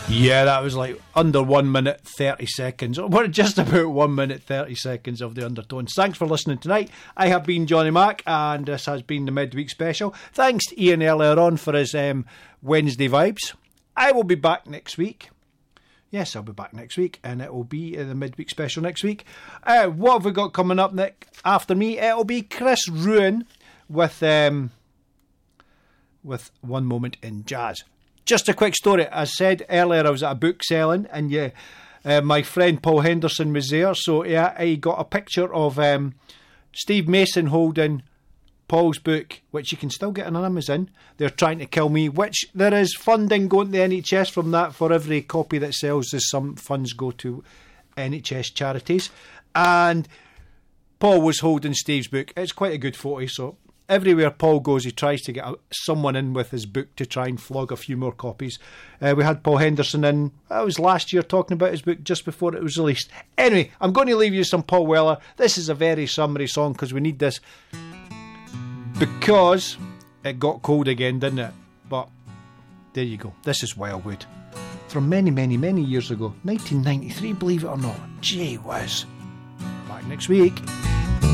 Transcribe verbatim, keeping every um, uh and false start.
Yeah, that was like under one minute thirty seconds, or just about one minute thirty seconds of the Undertones. Thanks for listening tonight. I have been Johnny Mac, and this has been the midweek special. Thanks to Ian earlier on for his um, Wednesday vibes. I will be back next week. Yes, I'll be back next week, and it will be the midweek special next week. Uh, what have we got coming up Nick, after me? It'll be Chris Ruin with um, with One Moment in Jazz. Just a quick story. As I said earlier, I was at a book selling, and yeah, uh, my friend Paul Henderson was there. So yeah, I got a picture of um, Steve Mason holding Paul's book, which you can still get on Amazon. They're Trying to Kill Me, which there is funding going to the N H S from that. For every copy that sells, there's some funds go to N H S charities. And Paul was holding Steve's book. It's quite a good photo, so everywhere Paul goes, he tries to get a, someone in with his book to try and flog a few more copies. Uh, we had Paul Henderson in, that was last year, talking about his book just before it was released. Anyway, I'm going to leave you some Paul Weller. This is a very summary song because we need this, because it got cold again, didn't it? But there you go. This is Wildwood from many, many, many years ago. nineteen ninety-three, believe it or not. Gee whiz. Back next week.